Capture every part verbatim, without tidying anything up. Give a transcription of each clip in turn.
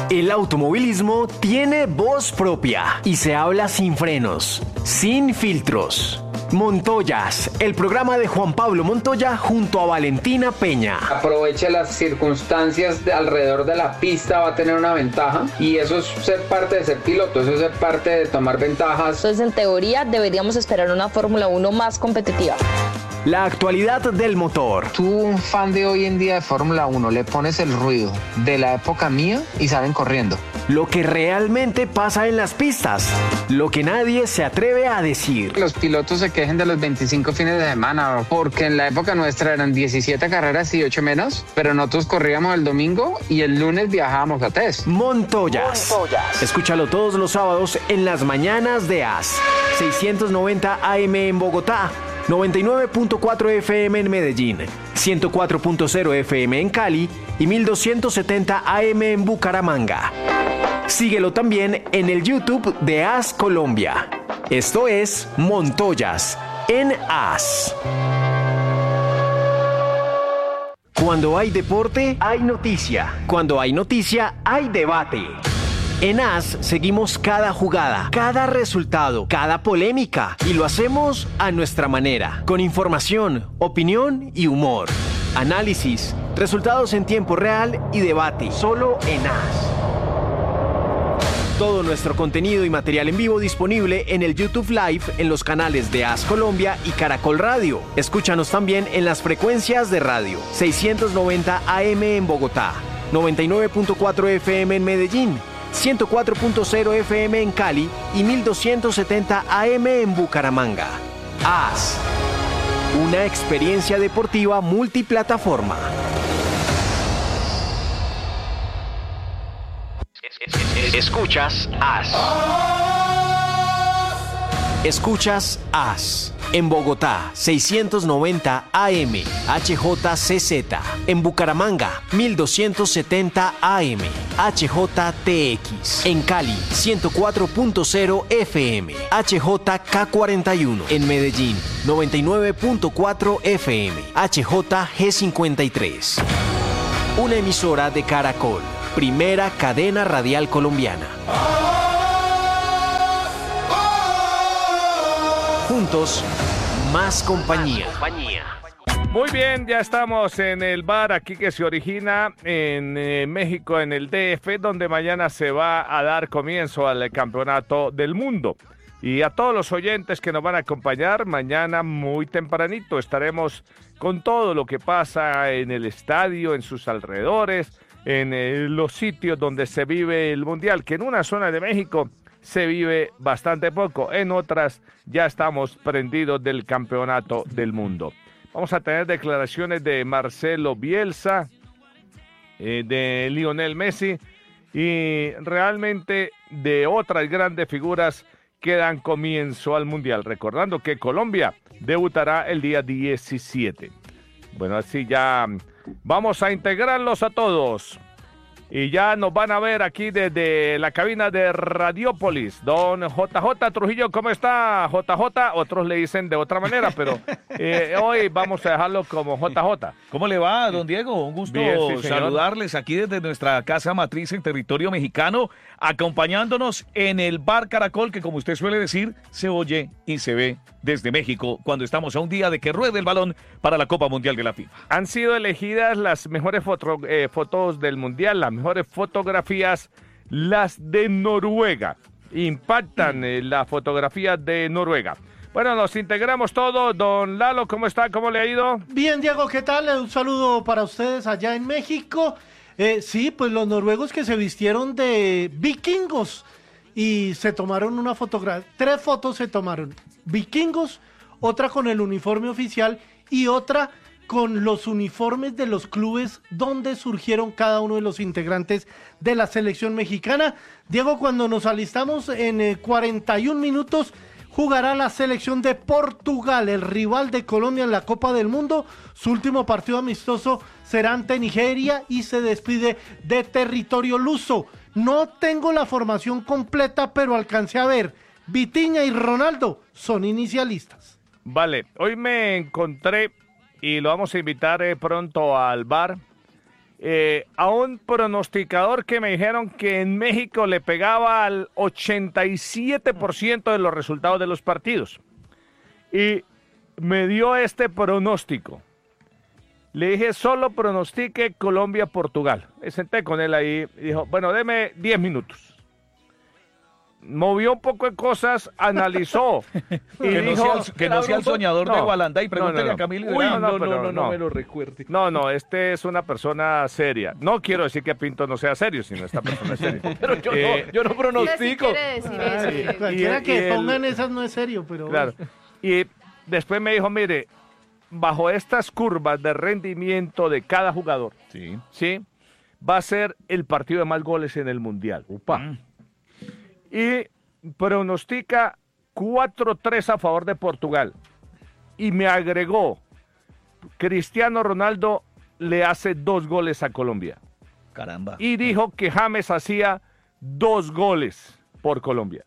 El automovilismo tiene voz propia y se habla sin frenos, sin filtros. Montoyas, el programa de Juan Pablo Montoya junto a Valentina Peña. Aproveche las circunstancias de alrededor de la pista, va a tener una ventaja y eso es ser parte de ser piloto, eso es ser parte de tomar ventajas. Entonces, en teoría, deberíamos esperar una Fórmula uno más competitiva. La actualidad del motor. Tú, un fan de hoy en día de Fórmula uno, le pones el ruido de la época mía y salen corriendo. Lo que realmente pasa en las pistas, lo que nadie se atreve a decir. Los pilotos se quejen de los veinticinco fines de semana, porque en la época nuestra eran diecisiete carreras y ocho menos, pero nosotros corríamos el domingo y el lunes viajábamos a test. Montoyas. Montoyas. Escúchalo todos los sábados en las mañanas de A S. seiscientos noventa A M en Bogotá, noventa y nueve punto cuatro F M en Medellín, ciento cuatro punto cero F M en Cali y mil doscientos setenta A M en Bucaramanga. Síguelo también en el YouTube de A S Colombia. Esto es Montoyas en A S. Cuando hay deporte, hay noticia. Cuando hay noticia, hay debate. En A S seguimos cada jugada, cada resultado, cada polémica y lo hacemos a nuestra manera, con información, opinión y humor. Análisis, resultados en tiempo real y debate, solo en A S. Todo nuestro contenido y material en vivo disponible en el YouTube Live en los canales de A S Colombia y Caracol Radio. Escúchanos también en las frecuencias de radio seiscientos noventa A M en Bogotá, noventa y nueve punto cuatro F M en Medellín, ciento cuatro punto cero F M en Cali y mil doscientos setenta A M en Bucaramanga. A S, una experiencia deportiva multiplataforma. Escuchas A S. Escuchas A S. En Bogotá, seiscientos noventa A M, H J C Z. En Bucaramanga, mil doscientos setenta A M, H J T X. En Cali, ciento cuatro punto cero F M, H J K cuarenta y uno. En Medellín, noventa y nueve punto cuatro F M, H J G cincuenta y tres. Una emisora de Caracol, primera cadena radial colombiana. Juntos, más compañía. Muy bien, ya estamos en el bar aquí que se origina en eh, México, en el D F, donde mañana se va a dar comienzo al Campeonato del Mundo. Y a todos los oyentes que nos van a acompañar, mañana muy tempranito estaremos con todo lo que pasa en el estadio, en sus alrededores, en eh, los sitios donde se vive el Mundial, que en una zona de México se vive bastante poco, en otras ya estamos prendidos del Campeonato del Mundo. Vamos a tener declaraciones de Marcelo Bielsa, eh, de Lionel Messi y realmente de otras grandes figuras que dan comienzo al Mundial. Recordando que Colombia debutará el día diecisiete. Bueno, así ya vamos a integrarlos a todos. Y ya nos van a ver aquí desde la cabina de Radiópolis. Don J J Trujillo, ¿cómo está? J J, otros le dicen de otra manera, pero eh, hoy vamos a dejarlo como J J. ¿Cómo le va, don Diego? Un gusto Bien, sí, saludarles aquí desde nuestra casa matriz en territorio mexicano, acompañándonos en el Bar Caracol, que como usted suele decir, se oye y se ve desde México, cuando estamos a un día de que ruede el balón para la Copa Mundial de la FIFA. Han sido elegidas las mejores foto, eh, fotos del Mundial, las mejores fotografías, las de Noruega. Impactan eh, las fotografías de Noruega. Bueno, nos integramos todos. Don Lalo, ¿cómo está? ¿Cómo le ha ido? Bien, Diego, ¿qué tal? Un saludo para ustedes allá en México. Eh, sí, pues los noruegos que se vistieron de vikingos y se tomaron una fotografía. Tres fotos se tomaron. Vikingos, otra con el uniforme oficial y otra con los uniformes de los clubes donde surgieron cada uno de los integrantes de la selección mexicana. Diego, cuando nos alistamos en eh, cuarenta y un minutos, jugará la selección de Portugal, el rival de Colombia en la Copa del Mundo. Su último partido amistoso será ante Nigeria y se despide de territorio luso. No tengo la formación completa, pero alcancé a ver. Vitinha y Ronaldo son inicialistas. Vale, hoy me encontré, y lo vamos a invitar eh, pronto al bar, eh, a un pronosticador que me dijeron que en México le pegaba al ochenta y siete por ciento de los resultados de los partidos. Y me dio este pronóstico. Le dije, solo pronostique Colombia-Portugal. Me senté con él ahí y dijo, bueno, deme diez minutos. Movió un poco de cosas, analizó. Y que, dijo, no sea, que no sea el soñador no, de Gualanda y pregúntale no, no, no. a Camilo. Uy, no, no, no, pero no, no, no. no me lo recuerde. No, no, este es una persona seria. No quiero decir que Pinto no sea serio, sino esta persona es seria. Pero yo, Eh, no, yo no pronostico. ¿Qué quiere decir eso? Sí, Eh, cualquiera y que el- pongan esas no es serio, pero... Claro. Y después me dijo, mire, bajo estas curvas de rendimiento de cada jugador, Sí. ¿sí? Va a ser el partido de más goles en el Mundial. Upa. Y pronostica cuatro tres a favor de Portugal. Y me agregó, Cristiano Ronaldo le hace dos goles a Colombia. Caramba. Y dijo que James hacía dos goles por Colombia.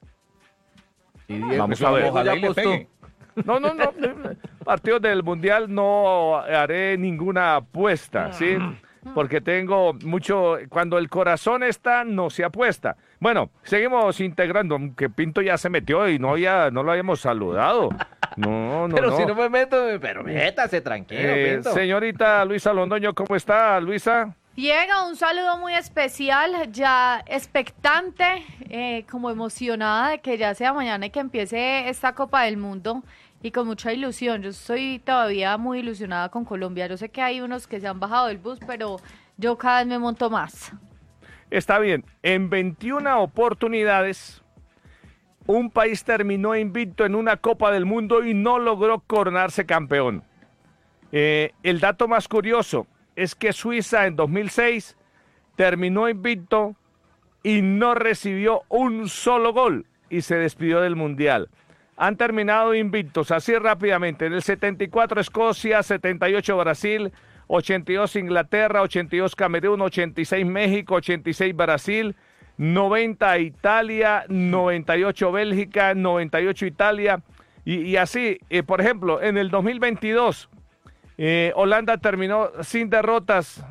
Y Diego, Vamos a ver. Ojalá ya y le apostó. pegue. No, no, no. Partidos del Mundial no haré ninguna apuesta, ¿sí? Porque tengo mucho... Cuando el corazón está, no se apuesta. Bueno, seguimos integrando, que Pinto ya se metió y no, ya, no lo habíamos saludado. No, no, Pero no. si no me meto, pero métase tranquilo, Eh, Pinto. señorita Luisa Londoño, ¿cómo está, Luisa? Llega un saludo muy especial, ya expectante, eh, como emocionada de que ya sea mañana y que empiece esta Copa del Mundo y con mucha ilusión. Yo estoy todavía muy ilusionada con Colombia. Yo sé que hay unos que se han bajado del bus, pero yo cada vez me monto más. Está bien, en veintiuna oportunidades, un país terminó invicto en una Copa del Mundo y no logró coronarse campeón. Eh, el dato más curioso es que Suiza en dos mil seis terminó invicto y no recibió un solo gol y se despidió del Mundial. Han terminado invictos así rápidamente. En el setenta y cuatro Escocia, setenta y ocho Brasil, ochenta y dos Inglaterra, ochenta y dos Camerún, ochenta y seis México, ochenta y seis Brasil, noventa Italia, noventa y ocho Bélgica, noventa y ocho Italia. Y, y así, eh, por ejemplo, en el dos mil veintidós, eh, Holanda terminó sin derrotas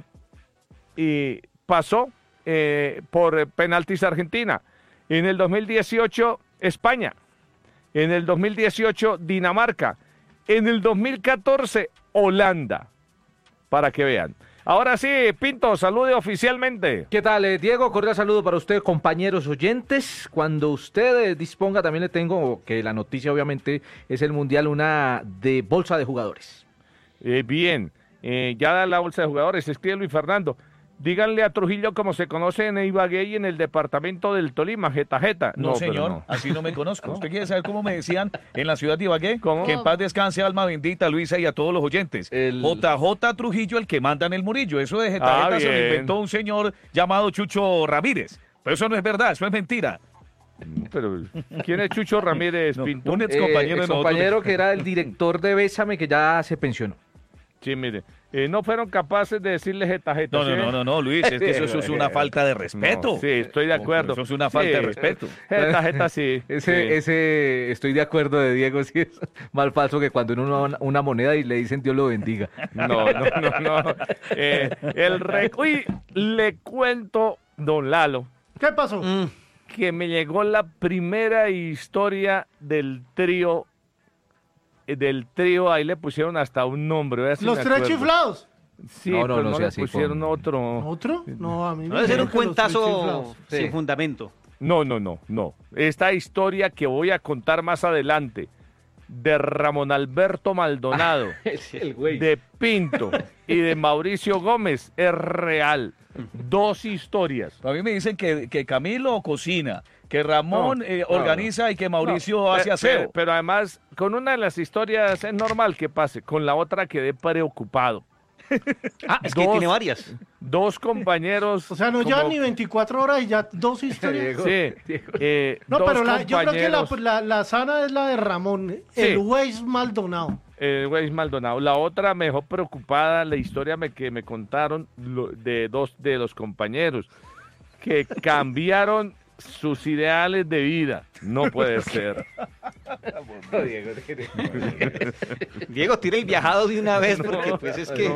y pasó eh, por penaltis a Argentina. En el dos mil dieciocho, España. En el dos mil dieciocho, Dinamarca. En el dos mil catorce, Holanda. Para que vean. Ahora sí, Pinto, salude oficialmente. ¿Qué tal, eh, Diego? Cordial saludo para usted, compañeros oyentes. Cuando usted eh, disponga, también le tengo que la noticia, obviamente, es el Mundial, una de bolsa de jugadores. Eh, bien, eh, ya da la bolsa de jugadores, escribe Luis Fernando. Díganle a Trujillo como se conoce en Ibagué y en el departamento del Tolima, Jeta Jeta. No, pero señor, no. así no me conozco. ¿Usted quiere saber cómo me decían en la ciudad de Ibagué? ¿Cómo? Que en paz descanse, alma bendita, Luisa, y a todos los oyentes. El- J J Trujillo, el que manda en el Murillo. Eso de Jeta Ah, Jeta se lo bien. inventó un señor llamado Chucho Ramírez. Pero eso no es verdad, eso es mentira. Pero, ¿quién es Chucho Ramírez, No, Pinto? un ex compañero de nosotros. compañero que era el director de Bésame, que ya se pensionó. Sí, mire, eh, no fueron capaces de decirle Jeta Jeta. No, no, ¿sí? no, no, no, Luis, es que eso, eso es una falta de respeto. No, sí, estoy de acuerdo. Eso es una falta de Sí, respeto. Jeta Jeta, sí. Ese, sí. ese, estoy de acuerdo de Diego, sí es más falso que cuando uno una, una moneda y le dicen Dios lo bendiga. No, no, no, no. Eh, el rec... Uy, le cuento, don Lalo, ¿Qué pasó? que me llegó la primera historia del trío, eh, del trío, ahí le pusieron hasta un nombre. vea si Los me tres acuerdo. chiflados. Sí, No, no, pero no no, sea le así, pusieron pon- otro. ¿Otro? No, a mí me Debe ser un dijeron que los tres cuentazo chiflados. sin Sí. fundamento. No, no, no, no. Esta historia que voy a contar más adelante de Ramón Alberto Maldonado, El güey. de Pinto y de Mauricio Gómez es real. Dos historias. A mí me dicen que, que Camilo cocina, que Ramón No, eh, no, organiza y que Mauricio No, hace pe- aseo. Pero, pero además, con una de las historias es normal que pase, con la otra quedé preocupado. Ah, es que Dos- tiene varias. Dos compañeros. O sea, no como- llevan ni veinticuatro horas y ya dos historias. Diego. Sí. Diego. eh, No, dos pero la- yo creo que la, compañeros, la, la sana es la de Ramón, Sí. el Weiss Maldonado. eh, Weiss Maldonado. La otra me dejó preocupada la historia me, que me contaron lo- de dos de los compañeros que cambiaron sus ideales de vida. No puede ser. Diego, Diego, tira el viajado de una vez porque pues es que...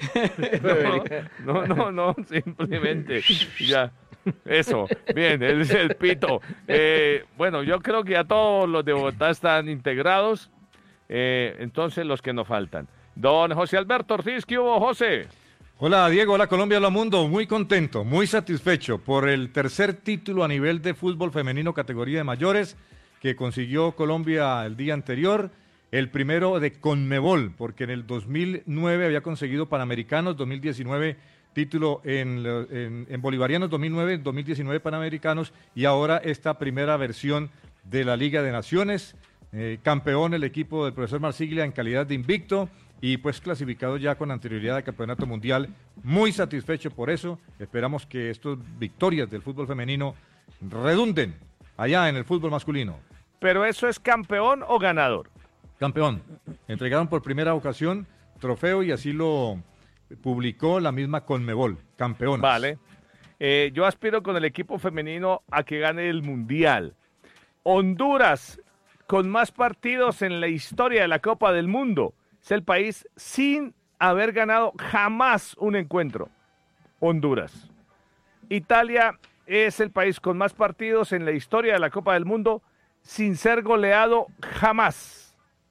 No, no, no, no, simplemente ya. Eso, bien, él es el pito. Eh, bueno, yo creo que ya todos los de Bogotá están integrados. Eh, entonces, los que nos faltan. Don José Alberto Ortiz, ¿qué hubo, José? Hola Diego, hola Colombia, hola mundo, muy contento, muy satisfecho por el tercer título a nivel de fútbol femenino categoría de mayores que consiguió Colombia el día anterior, el primero de Conmebol, porque en el dos mil nueve había conseguido Panamericanos, dos mil diecinueve título en, en, en Bolivarianos, dos mil nueve, dos mil diecinueve Panamericanos y ahora esta primera versión de la Liga de Naciones, eh, campeón el equipo del profesor Marsiglia en calidad de invicto, y pues clasificado ya con anterioridad al campeonato mundial, muy satisfecho por eso, esperamos que estas victorias del fútbol femenino redunden allá en el fútbol masculino. ¿Pero eso es campeón o ganador? Campeón, entregaron por primera ocasión trofeo y así lo publicó la misma Conmebol, campeonas. Vale, eh, yo aspiro con el equipo femenino a que gane el mundial. Honduras, con más partidos en la historia de la Copa del Mundo, es el país sin haber ganado jamás un encuentro. Honduras. Italia es el país con más partidos en la historia de la Copa del Mundo sin ser goleado jamás.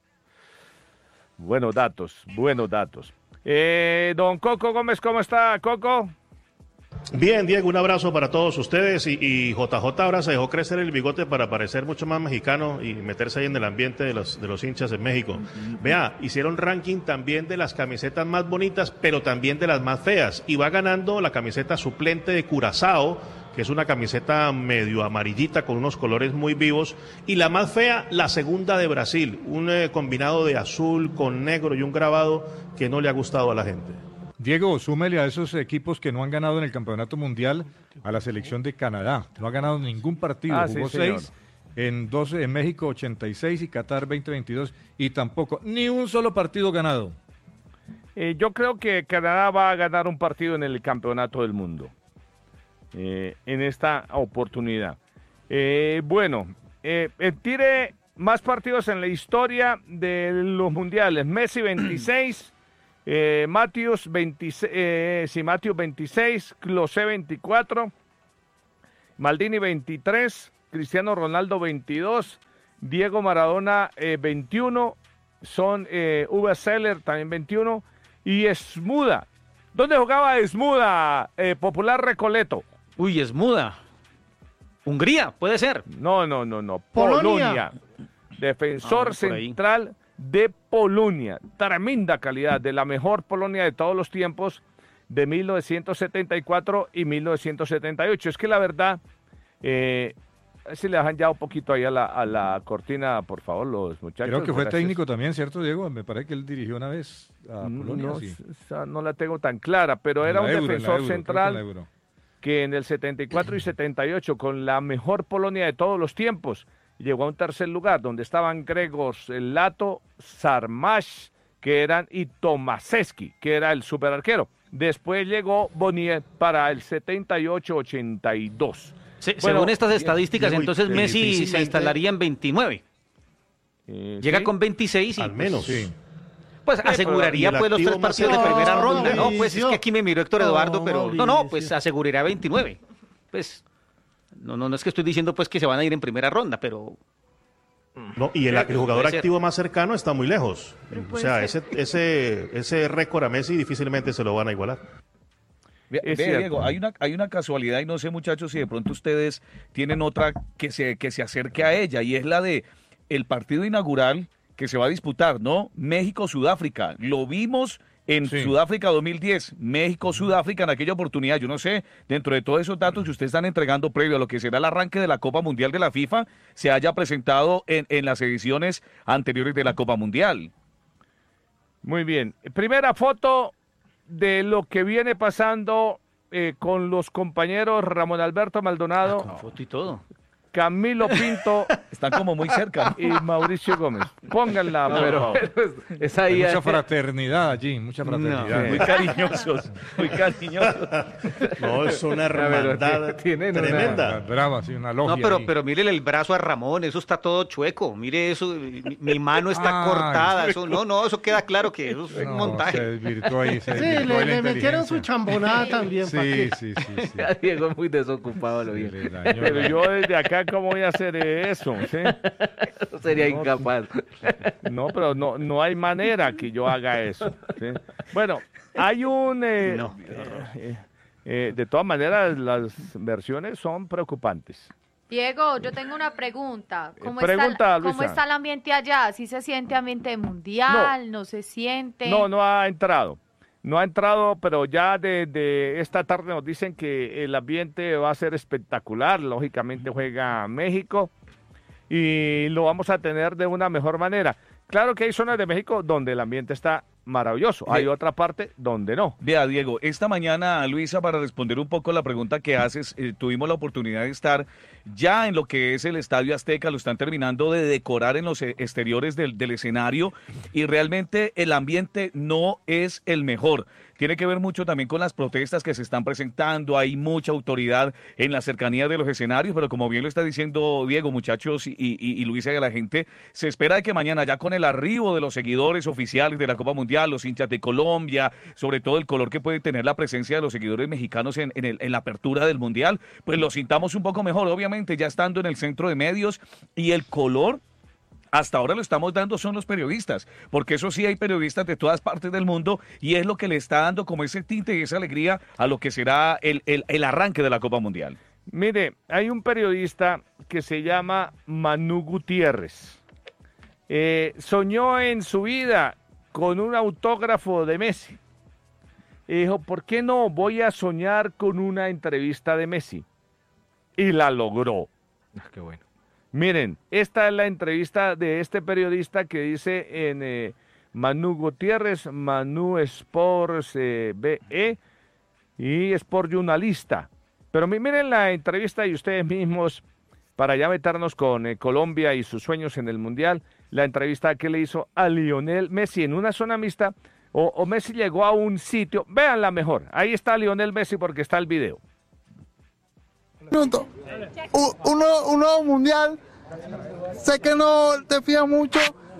Buenos datos, buenos datos. Eh, don Coco Gómez, ¿cómo está, Coco? Bien, Diego, un abrazo para todos ustedes y, y J J ahora se dejó crecer el bigote para parecer mucho más mexicano y meterse ahí en el ambiente de los, de los hinchas en México. Vea, hicieron ranking también de las camisetas más bonitas, pero también de las más feas, y va ganando la camiseta suplente de Curazao, que es una camiseta medio amarillita con unos colores muy vivos, y la más fea, la segunda de Brasil, un eh, combinado de azul con negro y un grabado que no le ha gustado a la gente. Diego, súmele a esos equipos que no han ganado en el Campeonato Mundial a la selección de Canadá. No ha ganado ningún partido, ah, jugó sí, seis, en doce, en México ochenta y seis y Qatar veinte veintidós, y tampoco, ni un solo partido ganado. Eh, yo creo que Canadá va a ganar un partido en el Campeonato del Mundo, eh, en esta oportunidad. Eh, bueno, eh, eh, tire más partidos en la historia de los mundiales. Messi veintiséis. Eh, Matthews veintiséis, eh, sí, Matthews veintiséis, Klose veinticuatro, Maldini veintitrés, Cristiano Ronaldo veintidós, Diego Maradona eh, veintiuno, son eh, Uwe Seller también veintiuno y Smuda. ¿Dónde jugaba Smuda? Eh, Popular Recoleto. Uy, Smuda. Hungría, puede ser. No, no, no, no. Polonia. Polonia. Defensor Ah, por ahí. central de Polonia, tremenda calidad, de la mejor Polonia de todos los tiempos, de mil novecientos setenta y cuatro y mil novecientos setenta y ocho. Es que la verdad, eh, si le bajan ya un poquito ahí a la, a la cortina, por favor, los muchachos. Creo que fue gracias. técnico también, ¿cierto, Diego? Me parece que él dirigió una vez a Polonia. No, sí. esa no la tengo tan clara, pero En era la un Euro, en la defensor Euro, creo que central en la Euro. que en el setenta y cuatro y setenta y ocho, con la mejor Polonia de todos los tiempos, llegó a un tercer lugar, donde estaban Gregos Lato, Sarmash, que eran, y Tomaszewski, que era el superarquero. Después llegó Boniek para el setenta y ocho ochenta y dos. Se, Bueno, según estas estadísticas, Diego, entonces y- Messi se difícilmente- instalaría en veintinueve. Eh, Llega sí. con veintiséis y Al menos. Sí. pues pero- aseguraría y el pues los activo tres más partidos de cercano- primera No, ronda, ¿no? Pues es Mauricio. que aquí me miró Héctor Eduardo, No, pero no, no, Mauricio. pues aseguraría veintinueve. Pues no, no, no es que estoy diciendo pues que se van a ir en primera ronda, pero No, y el, el jugador Puede ser. activo más cercano está muy lejos. O puede sea, ser. ese, ese, ese récord a Messi difícilmente se lo van a igualar. Ve, Es ve, cierto. Diego, hay una, hay una casualidad y no sé, muchachos, si de pronto ustedes tienen otra que se, que se acerque a ella, y es la de el partido inaugural que se va a disputar, ¿no? México-Sudáfrica. Lo vimos en Sí. Sudáfrica dos mil diez, México-Sudáfrica en aquella oportunidad. Yo no sé, dentro de todos esos datos que ustedes están entregando previo a lo que será el arranque de la Copa Mundial de la FIFA, se haya presentado en, en las ediciones anteriores de la Copa Mundial. Muy bien. Primera foto de lo que viene pasando eh, con los compañeros Ramón Alberto Maldonado, con foto y todo. Camilo Pinto, Están como muy cerca. Y Mauricio Gómez. Pónganla, No, pero, pero es ahí. Hay mucha eh, fraternidad allí, mucha fraternidad. Muy cariñosos, muy cariñosos. No, es una hermandad tienen una- tremenda. Brava, sí, una logia No, pero, ahí. pero mírele el brazo a Ramón, eso está todo chueco. Mire eso, mi, mi mano está Ay. cortada. Eso, no, no, eso queda claro que eso es un No, montaje. se desvirtuó ahí, se Sí, desvirtuó le, ahí la le metieron su inteligencia. chambonada también. ¿pa' Sí, qué? sí, sí, sí. a Diego es muy desocupado, lo Sí, vi. le dañó Pero la- yo desde acá, ¿cómo voy a hacer eso? ¿Sí? Sería No, incapaz. No, pero no, no hay manera que yo haga eso. ¿sí? Bueno, hay un... eh, No. eh, eh, de todas maneras, las versiones son preocupantes. Diego, yo tengo una pregunta. ¿Cómo, Pregunta, está, ¿cómo Luisa. está el ambiente allá? ¿Sí se siente ambiente mundial? ¿No, se siente? No, no ha entrado. No ha entrado, pero ya desde esta tarde nos dicen que el ambiente va a ser espectacular. Lógicamente juega México y lo vamos a tener de una mejor manera. Claro que hay zonas de México donde el ambiente está maravilloso. Hay Sí. otra parte donde no. Vea, Diego, esta mañana, Luisa, para responder un poco la pregunta que haces, eh, tuvimos la oportunidad de estar ya en lo que es el Estadio Azteca, lo están terminando de decorar en los eh, exteriores del, del escenario y realmente el ambiente no es el mejor. Tiene que ver mucho también con las protestas que se están presentando, hay mucha autoridad en la cercanía de los escenarios, pero como bien lo está diciendo Diego, muchachos y, y, y Luisa y a la gente, se espera de que mañana ya con el arribo de los seguidores oficiales de la Copa Mundial, los hinchas de Colombia, sobre todo el color que puede tener la presencia de los seguidores mexicanos en, en, el- en la apertura del Mundial, pues lo sintamos un poco mejor, obviamente ya estando en el centro de medios y el color hasta ahora lo estamos dando son los periodistas, porque eso sí hay periodistas de todas partes del mundo y es lo que le está dando como ese tinte y esa alegría a lo que será el, el, el arranque de la Copa Mundial. Mire, hay un periodista que se llama Manu Gutiérrez. Eh, soñó en su vida con un autógrafo de Messi. Y dijo, ¿por qué no voy a soñar con una entrevista de Messi? Y la logró. Ah, qué bueno. Miren, esta es la entrevista de este periodista que dice en eh, Manu Gutiérrez, Manu Sports eh, B E y Sport Journalista. Pero mi- miren la entrevista y ustedes mismos, para ya meternos con eh, Colombia y sus sueños en el Mundial, la entrevista que le hizo a Lionel Messi en una zona mixta, o, o Messi llegó a un sitio, véanla mejor, ahí está Lionel Messi porque está el video. Minuto. U- Un, nuevo- un nuevo mundial. Sé que no te fías mucho.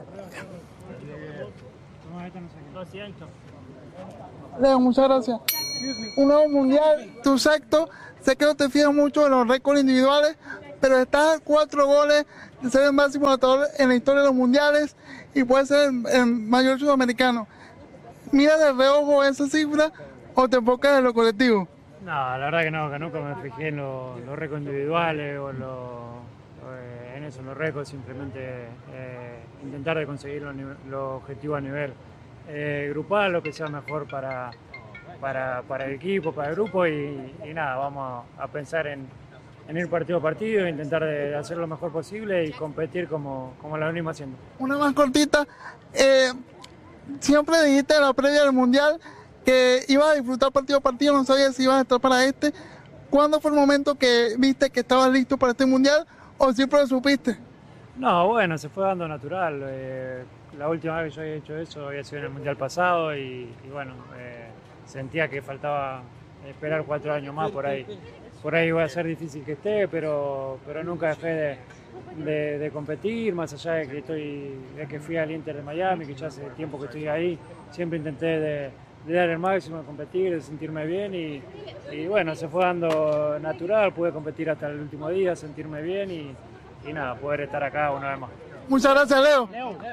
Leo, muchas gracias. Un nuevo mundial, tu sexto. Sé que no te fías mucho en los récords individuales, pero estás a cuatro goles de ser el máximo anotador en la historia de los mundiales y puedes ser el, el mayor sudamericano. ¿Mira de reojo esa cifra o te enfocas en lo colectivo? No, la verdad que no, que nunca me fijé en lo- los récords individuales o en, lo- eh, en eso, en los récords, simplemente eh, intentar de conseguir los, nive- los objetivos a nivel eh, grupal, lo que sea mejor para, para, para el equipo, para el grupo y, y nada, vamos a, a pensar en, en ir partido a partido, intentar de, de hacer lo mejor posible y competir como, como lo venimos haciendo. Una más cortita. Eh, siempre dijiste en la previa del mundial que ibas a disfrutar partido a partido, no sabías si ibas a estar para este. ¿Cuándo fue el momento que viste que estabas listo para este mundial o siempre lo supiste? No, bueno, se fue dando natural. eh, la última vez que yo había hecho eso había sido en el Mundial pasado y, y bueno, eh, sentía que faltaba esperar cuatro años más por ahí. Por ahí iba a ser difícil que esté, pero, pero nunca dejé de, de- de competir, más allá de que, estoy, de que fui al Inter de Miami, que ya hace tiempo que estoy ahí, siempre intenté de, de dar el máximo, de competir, de sentirme bien y, y bueno, se fue dando natural, pude competir hasta el último día, sentirme bien y, y nada, poder estar acá una vez más. Muchas gracias, Leo.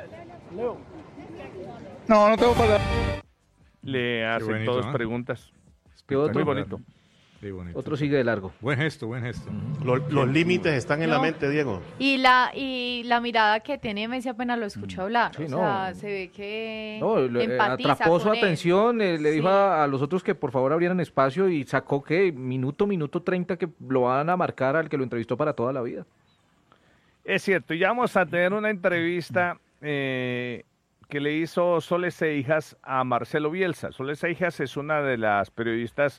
No, no tengo palabras. Le hacen bonito, todas ¿eh? preguntas. ¿Qué otro? Muy bonito. Sí, bonito. Otro sigue de largo. Buen gesto, buen gesto. Los, los límites están en la No. mente, Diego. Y la, y la mirada que tiene Messi apenas lo escucha hablar. Sí, o no. sea, se ve que No, le- eh, empatiza atrapó su con él. atención, eh, le dijo Sí. a, a los otros que por favor abrieran espacio y sacó que minuto, minuto treinta que lo van a marcar al que lo entrevistó para toda la vida. Es cierto, y ya vamos a tener una entrevista eh, que le hizo Sole Seijas a Marcelo Bielsa. Sole Seijas es una de las periodistas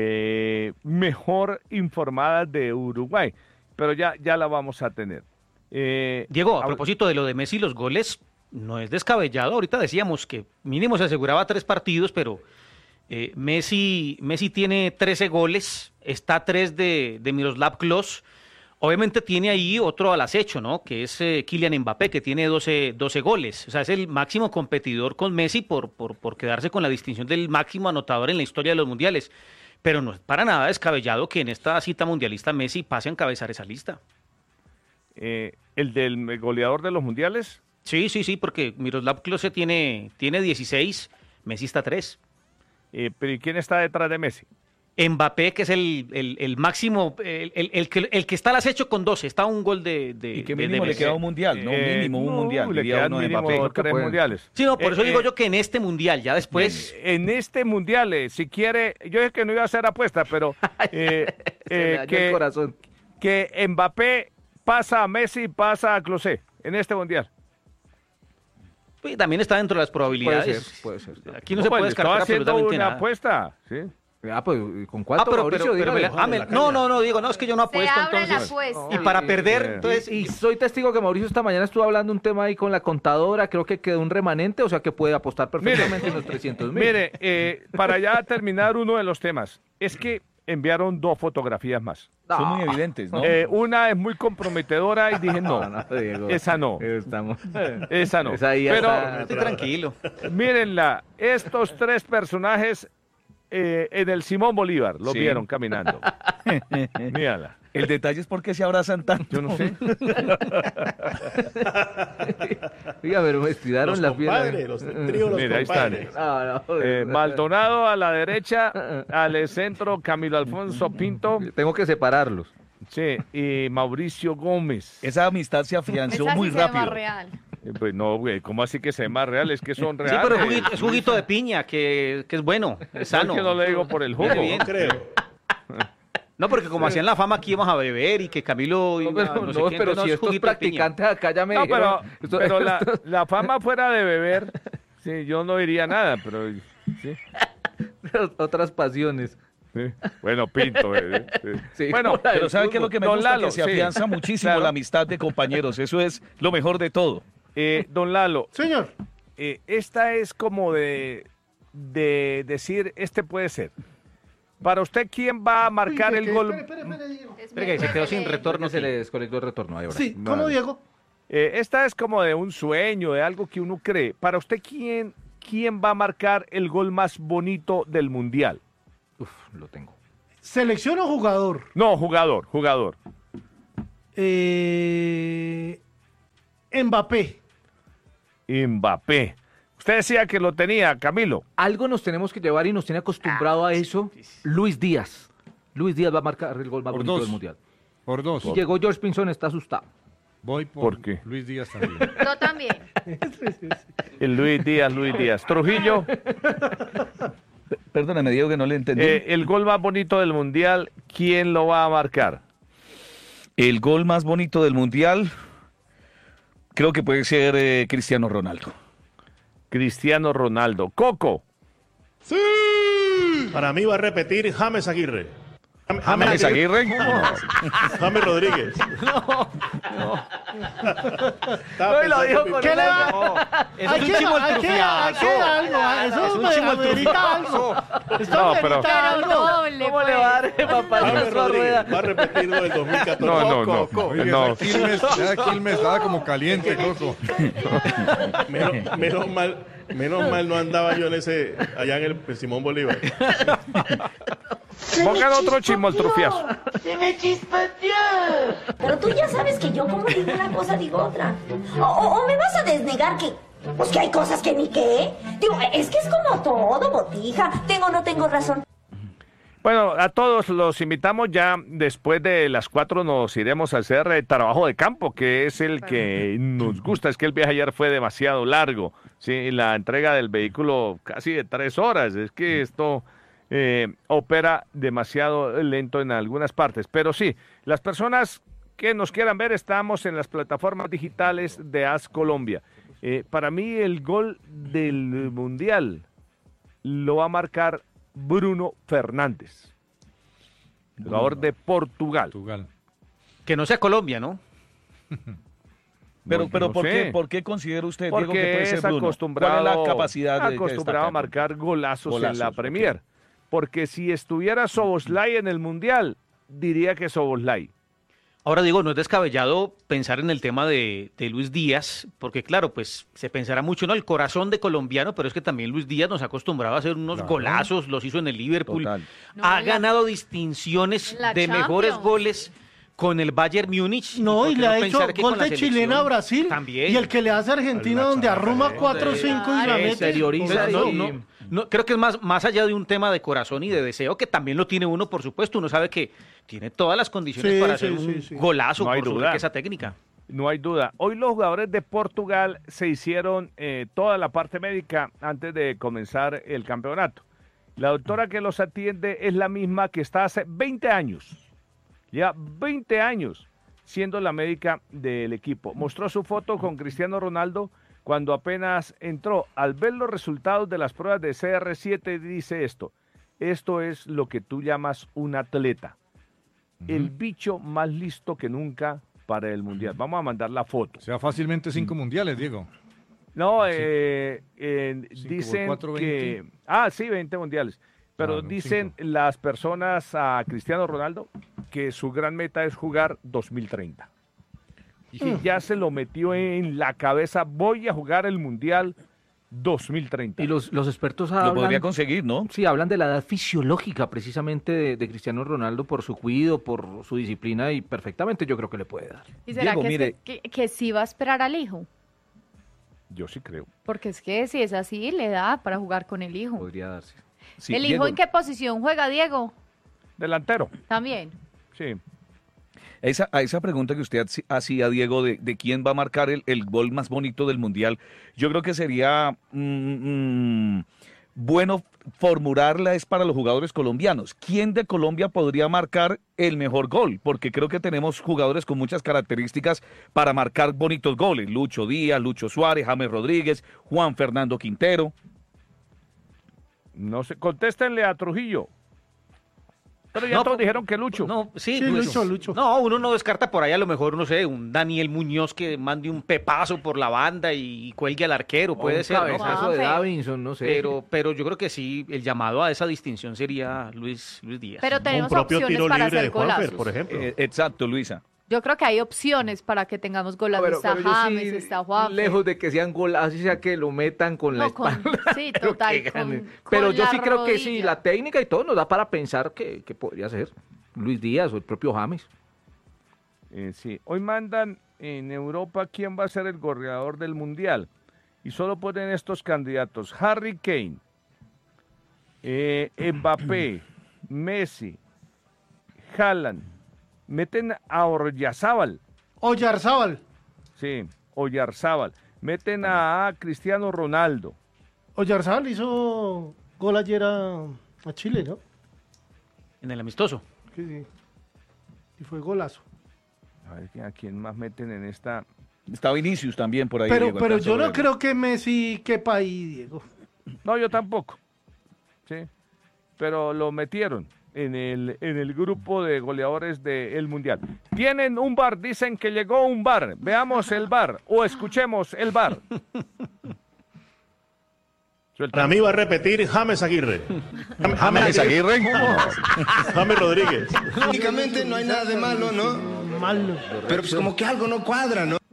eh, mejor informadas de Uruguay, pero ya, ya la vamos a tener. Eh, Diego, a propósito de lo de Messi, los goles, no es descabellado. Ahorita decíamos que mínimo se aseguraba tres partidos, pero eh, Messi, Messi tiene trece goles, está a tres de, de Miroslav Klose. Obviamente tiene ahí otro al acecho, ¿no? Que es eh, Kylian Mbappé, que tiene doce, doce goles. O sea, es el máximo competidor con Messi por, por, por quedarse con la distinción del máximo anotador en la historia de los mundiales. Pero no es para nada descabellado que en esta cita mundialista Messi pase a encabezar esa lista. Eh, ¿El del goleador de los mundiales? Sí, sí, sí, porque Miroslav Klose tiene, tiene dieciséis, Messi está a tres. Eh, ¿Pero y quién está detrás de Messi? Mbappé, que es el, el, el máximo, el, el, el, que, el que está al acecho con doce, está a un gol de, de Y que de- mínimo de le Messi. queda un mundial, no, Eh, mínimo un no, mundial. le diría quedan uno de mínimo Mbappé. tres mundiales. Sí, no, por Eh, eso digo eh, yo que en este mundial, ya después... En, en este mundial, eh, si quiere, yo dije que no iba a hacer apuesta, pero eh, Se me eh, dañó que, el corazón. que Mbappé pasa a Messi, pasa a Klose en este mundial. Pues, también está dentro de las probabilidades. Puede ser, puede ser. Aquí no, se pues, puede le estaba descartar haciendo absolutamente una nada. apuesta, ¿sí? Ah, pues, ¿con Ah, cuánto, pero, Mauricio? pero, pero Dígale. me la- ah, me- no, no, no, digo, no, es que yo no Se apuesto, abre la entonces. apuesta. Y para perder, Eh, entonces... Y soy testigo que Mauricio esta mañana estuvo hablando un tema ahí con la contadora, creo que quedó un remanente, o sea que puede apostar perfectamente en los trescientos mil. Mire, eh, para ya terminar uno de los temas, es que enviaron dos fotografías más. Son muy evidentes, ¿no? Eh, una es muy comprometedora y dije no, No, no, Diego. esa no, Estamos. esa no. Esa ahí ya Pero está- Estoy tranquilo. mírenla, estos tres personajes eh, en el Simón Bolívar los Sí. vieron caminando. Mírala. El detalle es por qué se abrazan tanto. Yo no sé. Oiga, pero me estiraron Los las piernas. compadres, los tríos, los Mira, ahí están. compadres. No, no, Eh, Maldonado a la derecha, al centro Camilo Alfonso Pinto, Tengo que separarlos. sí, y Mauricio Gómez. Esa amistad se afianzó Esa sí muy se ve más rápido. real. Eh, Pues no, güey, ¿cómo así que se más real? Es que son Sí, reales. pero es juguito, es juguito de piña, que, que es bueno, es Sano. sano. que no le digo por el jugo. Viene bien. No creo. No, porque como hacían la fama aquí íbamos a beber y que Camilo... No, iba- pero, no sé no, qué, pero entonces si es estos juguito de piña. practicantes acá ya me No, pero, dijeron, esto- pero la, esto- la fama fuera de beber, sí, yo no diría nada, pero sí, otras pasiones. sí. Bueno, Pinto. eh, sí. Sí, Bueno, como la del Pero ¿sabe qué es lo que me Don gusta? Lalo, Que se sí. afianza muchísimo Claro. la amistad de compañeros. Eso es lo mejor de todo. eh, don Lalo, Señor, eh, esta es como de, de decir, este puede ser. Para usted, ¿quién va a marcar Uy, el ¿qué? gol? Espere, espere, espere, Diego. Espera que se quedó sin retorno. se le desconectó el retorno. Ahí, ahora. Sí, ¿cómo, Diego? Eh, esta es como de un sueño, de algo que uno cree. Para usted, ¿quién, quién va a marcar el gol más bonito del Mundial? Uf, lo tengo. ¿Selección o jugador? No, jugador, jugador. Eh, Mbappé. Mbappé. Usted decía que lo tenía, Camilo. Algo nos tenemos que llevar y nos tiene acostumbrado a eso. Luis Díaz. Luis Díaz va a marcar el gol más Por bonito dos. del Mundial. Por dos. Y llegó George Pinson, está asustado. Voy por, ¿Por qué? Luis Díaz también. Yo también. El Luis Díaz, Luis Díaz. Trujillo, Perdóname, Diego, que no le entendí. eh, el gol más bonito del Mundial, ¿quién lo va a marcar? El gol más bonito del Mundial creo que puede ser eh, Cristiano Ronaldo. Cristiano Ronaldo. Coco. Para mí va a repetir James Aguirre. Jam- ¿James Aguirre? James Rodríguez. No, y lo dijo con ¿Qué el le va? algo. Eso Hay es un que, chimo hay que, hay que algo, ah, Es eso un me chimo amerita algo. Esto No, amerita pero- Pero algo. doble, ¿Cómo le pues. va a dar papá James esa Rodríguez rueda? va a repetir lo del dos mil catorce. No, no, no. Oiga, No. esa Quilmes, esa Quilmes estaba como caliente, Coco. Menos, menos mal, menos mal no andaba yo en ese, allá en el Simón Bolívar. Pongan otro chimoltrufiazo. ¡Se me chispateó! Pero tú ya sabes que yo como digo una cosa digo otra. O, o- o me vas a desnegar que... Pues que hay cosas que ni qué. Digo, es que es como todo, botija. Tengo o no tengo razón. Bueno, a todos los invitamos ya. Después de las cuatro nos iremos a hacer eh, trabajo de campo, que es el que nos gusta. Es que el viaje ayer fue demasiado largo. Sí, la entrega del vehículo casi de tres horas. Es que esto eh, opera demasiado lento en algunas partes. Pero sí, las personas que nos quieran ver, estamos en las plataformas digitales de A S Colombia. Eh, para mí el gol del Mundial lo va a marcar Bruno Fernández, jugador de Portugal. Portugal. Que no sea Colombia, ¿no? Pero, No, pero no ¿por, sé. qué, ¿por qué considera usted, Porque Diego, que puede ser es Bruno? acostumbrado, ¿Cuál es la capacidad de acostumbrado a destacar? marcar golazos, en la Golazos, Premier. ok. Porque si estuviera Soboslai en el Mundial, diría que Soboslai. Ahora digo, no es descabellado pensar en el tema de, de Luis Díaz, porque claro, pues se pensará mucho en el corazón de colombiano, pero es que también Luis Díaz nos ha acostumbrado a hacer unos Claro. golazos, los hizo en el Liverpool, Total. No, ha en la- ganado distinciones en la de mejores Champions. goles con el Bayern Múnich. No, por y qué le ha pensar hecho que gol con la de selección chilena a Brasil. también. Y el que le hace a Argentina, Al donde Nacho arruma Navarrete. cuatro o cinco y la Eh, mete. exterioriza No, y- no, no, creo que es más, más allá de un tema de corazón y de deseo, que también lo tiene uno, por supuesto. Uno sabe que tiene todas las condiciones Sí, para sí, hacer sí, un sí. golazo No hay por su duda. riqueza técnica. No hay duda. Hoy los jugadores de Portugal se hicieron eh, toda la parte médica antes de comenzar el campeonato. La doctora que los atiende es la misma que está hace veinte años. Ya veinte años siendo la médica del equipo. Mostró su foto con Cristiano Ronaldo cuando apenas entró. Al ver los resultados de las pruebas de C R siete dice esto: esto es lo que tú llamas un atleta. El bicho más listo que nunca para el Mundial. Vamos a mandar la foto. O sea, fácilmente Mm. cinco mundiales, Diego. No, eh, eh, Cinco por dicen cuatro, que... veinte. Ah, sí, veinte mundiales. Pero Claro, dicen cinco. las personas a Cristiano Ronaldo que su gran meta es jugar dos mil treinta. Y ya se lo metió en la cabeza, voy a jugar el Mundial dos mil treinta. Y los, los expertos Lo hablan... podría conseguir, ¿no? Sí, hablan de la edad fisiológica precisamente de, de Cristiano Ronaldo por su cuidado, por su disciplina y perfectamente yo creo que le puede dar. ¿Y será Diego, que, es mire. que, que, que sí va a esperar al hijo? Yo sí creo. Porque es que si es así, le da para jugar con el hijo. Podría darse. Sí, ¿El hijo Diego, en qué posición juega, Diego? Delantero, También. sí. Esa, a esa pregunta que usted haci- hacía, Diego, de, de quién va a marcar el, el gol más bonito del Mundial, yo creo que sería mm, mm, bueno formularla es para los jugadores colombianos. ¿Quién de Colombia podría marcar el mejor gol? Porque creo que tenemos jugadores con muchas características para marcar bonitos goles. Lucho Díaz, Lucho Suárez, James Rodríguez, Juan Fernando Quintero. No sé, contéstenle a Trujillo. Pero ya No, todos pero- dijeron que Lucho. No, sí, Sí, pues, Lucho, Lucho. No, uno no descarta por ahí a lo mejor, no sé, un Daniel Muñoz que mande un pepazo por la banda y cuelgue al arquero, puede un ser, ¿no? cabezazo de Juanfe. Davinson, no sé. Pero, pero yo creo que sí, el llamado a esa distinción sería Luis, Luis Díaz. Pero Un tenemos propio opciones tiro para libre de hacer Juanfer, golazos. por ejemplo. Eh, exacto, Luisa. Yo creo que hay opciones para que tengamos golazos. Pero- está pero yo James, sí, está Juan. lejos de que sean golazos, sea que lo metan con la No, con- espalda. sí, pero total, que con- ganen. con Pero yo la sí creo que sí, rodilla. la técnica y todo nos da para pensar que, que podría ser Luis Díaz o el propio James. Eh, sí, hoy mandan en Europa quién va a ser el goleador del Mundial. Y solo ponen estos candidatos: Harry Kane, eh, Mbappé, Messi, Haaland. Meten a Oryazábal, Oyarzábal. sí, Oyarzábal. Meten a Cristiano Ronaldo. Oyarzábal hizo gol ayer a, a Chile, ¿no? En el amistoso. Sí, sí. Y fue golazo. A ver, ¿a quién más meten en esta? Está Vinicius también por ahí. Pero, Diego, pero alcanzo yo a no verlo. creo que Messi quepa ahí, Diego. No, yo tampoco. Sí. Pero lo metieron en el, en el grupo de goleadores del Mundial. Tienen un bar, dicen que llegó un bar. Veamos el bar o escuchemos el bar. Para mí va a repetir James Aguirre. Jam- James Aguirre. James Rodríguez. Técnicamente no hay nada de malo, ¿no? Malo. Pero pues como que algo no cuadra, ¿no?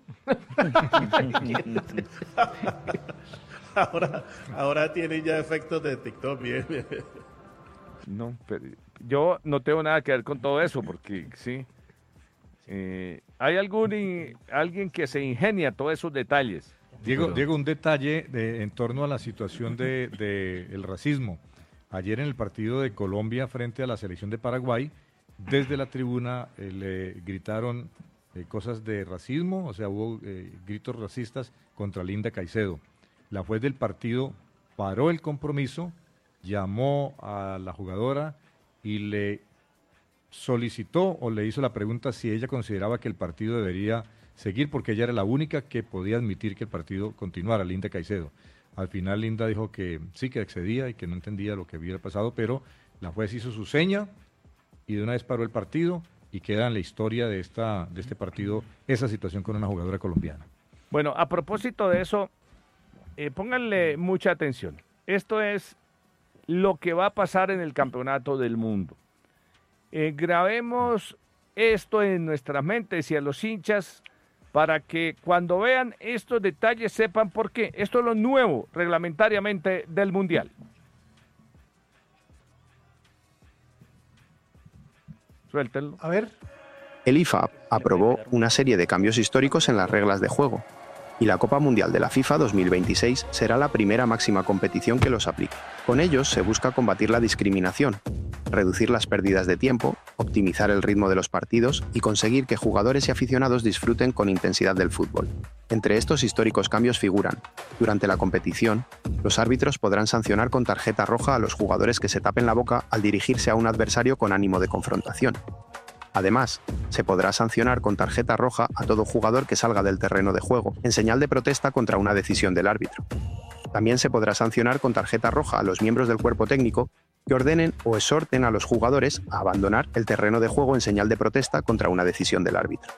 Ahora, ahora tiene ya efectos de TikTok. Bien, bien. No, pero yo no tengo nada que ver con todo eso porque sí. Eh, hay algún in- alguien que se ingenia todos esos detalles. Diego, Pero- Diego, un detalle de- en torno a la situación del de, el racismo. Ayer en el partido de Colombia frente a la selección de Paraguay, desde la tribuna eh, le gritaron eh, cosas de racismo, o sea, hubo eh, gritos racistas contra Linda Caicedo. La juez del partido paró el compromiso, llamó a la jugadora y le solicitó o le hizo la pregunta si ella consideraba que el partido debería seguir, porque ella era la única que podía admitir que el partido continuara, Linda Caicedo. Al final Linda dijo que sí, que accedía y que no entendía lo que había pasado, pero la juez hizo su seña y de una vez paró el partido y queda en la historia de, esta, de este partido esa situación con una jugadora colombiana. Bueno, a propósito de eso, eh, pónganle mucha atención. Esto es lo que va a pasar en el Campeonato del Mundo. Eh, grabemos esto en nuestras mentes y a los hinchas para que cuando vean estos detalles sepan por qué. Esto es lo nuevo reglamentariamente del Mundial. Suéltenlo. A ver. El I F A B aprobó una serie de cambios históricos en las reglas de juego, y la Copa Mundial de la FIFA dos mil veintiséis será la primera máxima competición que los aplique. Con ellos se busca combatir la discriminación, reducir las pérdidas de tiempo, optimizar el ritmo de los partidos y conseguir que jugadores y aficionados disfruten con intensidad del fútbol. Entre estos históricos cambios figuran: durante la competición, los árbitros podrán sancionar con tarjeta roja a los jugadores que se tapen la boca al dirigirse a un adversario con ánimo de confrontación. Además, se podrá sancionar con tarjeta roja a todo jugador que salga del terreno de juego, en señal de protesta contra una decisión del árbitro. También se podrá sancionar con tarjeta roja a los miembros del cuerpo técnico que ordenen o exhorten a los jugadores a abandonar el terreno de juego en señal de protesta contra una decisión del árbitro.